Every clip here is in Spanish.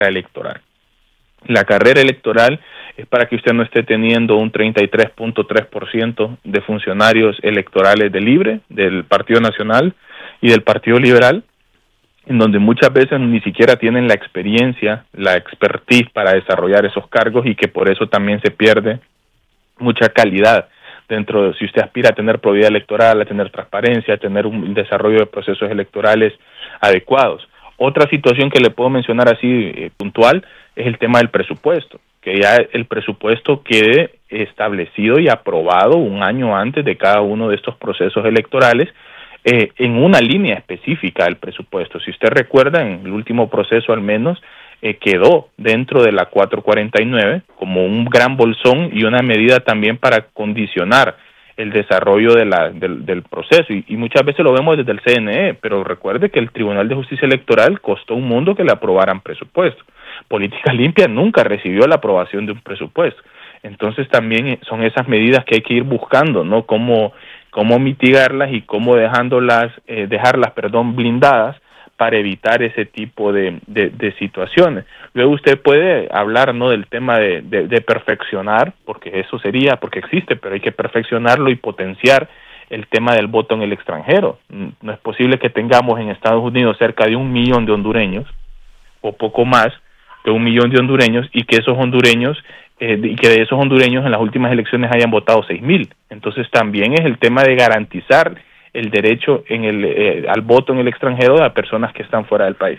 electoral. La carrera electoral es para que usted no esté teniendo un 33.3% de funcionarios electorales de Libre, del Partido Nacional y del Partido Liberal, en donde muchas veces ni siquiera tienen la experiencia, la expertise para desarrollar esos cargos, y que por eso también se pierde mucha calidad dentro de, si usted aspira a tener probidad electoral, a tener transparencia, a tener un desarrollo de procesos electorales adecuados. Otra situación que le puedo mencionar así puntual es el tema del presupuesto, que ya el presupuesto quede establecido y aprobado un año antes de cada uno de estos procesos electorales, en una línea específica del presupuesto. Si usted recuerda, en el último proceso al menos, quedó dentro de la 449 como un gran bolsón y una medida también para condicionar el desarrollo del proceso, y muchas veces lo vemos desde el CNE, pero recuerde que el Tribunal de Justicia Electoral costó un mundo que le aprobaran presupuesto. Política Limpia nunca recibió la aprobación de un presupuesto. Entonces también son esas medidas que hay que ir buscando, ¿no? Cómo mitigarlas y cómo dejarlas blindadas para evitar ese tipo de situaciones. Luego usted puede hablar, ¿no?, del tema de perfeccionar, porque existe, pero hay que perfeccionarlo y potenciar el tema del voto en el extranjero. No es posible que tengamos en Estados Unidos cerca de 1 millón de hondureños, o poco más de 1 millón de hondureños, y que esos hondureños y que de esos hondureños en las últimas elecciones hayan votado 6,000. Entonces también es el tema de garantizar el derecho al voto en el extranjero a personas que están fuera del país.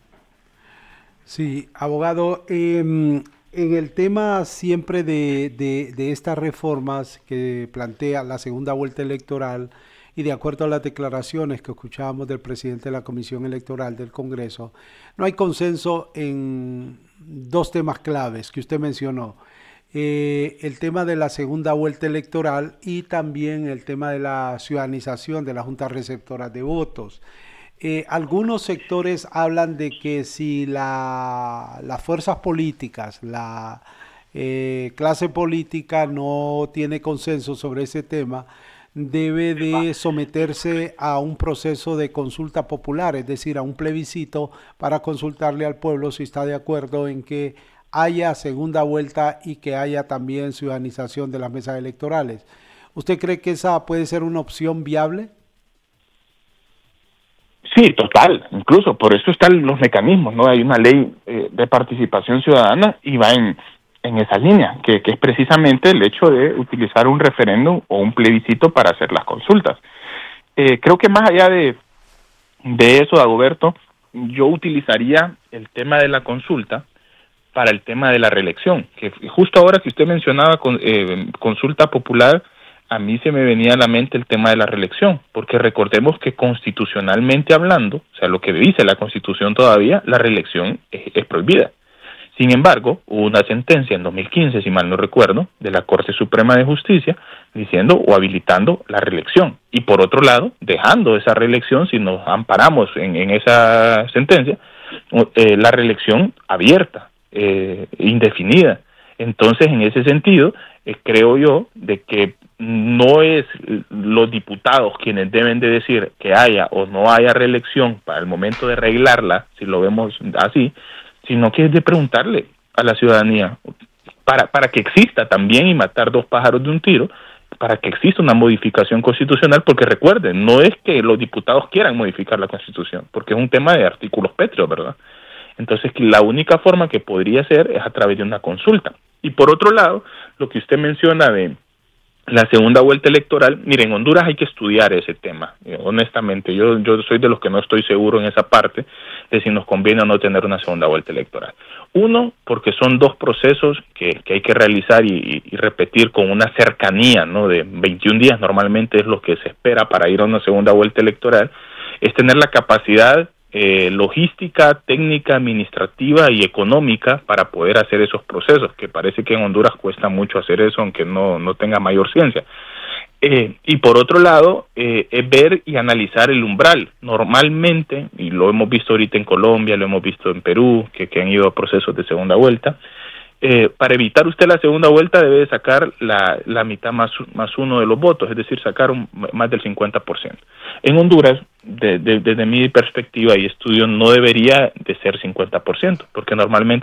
Sí, abogado, en el tema siempre de estas reformas que plantea la segunda vuelta electoral, y de acuerdo a las declaraciones que escuchábamos del presidente de la Comisión Electoral del Congreso, no hay consenso en dos temas claves que usted mencionó. El tema de la segunda vuelta electoral y también el tema de la ciudadanización de las juntas receptoras de votos. Algunos sectores hablan de que si las fuerzas políticas, la clase política no tiene consenso sobre ese tema, debe de someterse a un proceso de consulta popular, es decir, a un plebiscito para consultarle al pueblo si está de acuerdo en que haya segunda vuelta y que haya también ciudadanización de las mesas electorales. ¿Usted cree que esa puede ser una opción viable? Sí, total. Incluso por eso están los mecanismos, ¿no? Hay una ley de participación ciudadana y va en esa línea, que es precisamente el hecho de utilizar un referéndum o un plebiscito para hacer las consultas. Creo que más allá de eso, Dagoberto, yo utilizaría el tema de la consulta para el tema de la reelección, que justo ahora que usted mencionaba consulta popular, a mí se me venía a la mente el tema de la reelección, porque recordemos que constitucionalmente hablando, o sea, lo que dice la Constitución todavía, la reelección es prohibida. Sin embargo, hubo una sentencia en 2015, si mal no recuerdo, de la Corte Suprema de Justicia, diciendo o habilitando la reelección. Y por otro lado, dejando esa reelección, si nos amparamos en esa sentencia, la reelección abierta, indefinida. Entonces, en ese sentido, creo yo de que no es los diputados quienes deben de decir que haya o no haya reelección para el momento de arreglarla, si lo vemos así, sino que es de preguntarle a la ciudadanía para que exista también, y matar dos pájaros de un tiro, para que exista una modificación constitucional, porque recuerden, no es que los diputados quieran modificar la Constitución, porque es un tema de artículos pétreos, ¿verdad? Entonces, la única forma que podría ser es a través de una consulta. Y por otro lado, lo que usted menciona de la segunda vuelta electoral, miren, en Honduras hay que estudiar ese tema, honestamente, yo soy de los que no estoy seguro en esa parte de si nos conviene o no tener una segunda vuelta electoral. Uno, porque son dos procesos que hay que realizar y repetir con una cercanía, ¿no?, de 21 días, normalmente es lo que se espera para ir a una segunda vuelta electoral, es tener la capacidad logística, técnica, administrativa y económica para poder hacer esos procesos, que parece que en Honduras cuesta mucho hacer eso, aunque no tenga mayor ciencia. Y por otro lado, es ver y analizar el umbral. Normalmente, y lo hemos visto ahorita en Colombia, lo hemos visto en Perú, que han ido a procesos de segunda vuelta, para evitar usted la segunda vuelta debe sacar la mitad más uno de los votos, es decir, sacar más del 50%. En Honduras, desde mi perspectiva y estudio, no debería de ser 50%, porque normalmente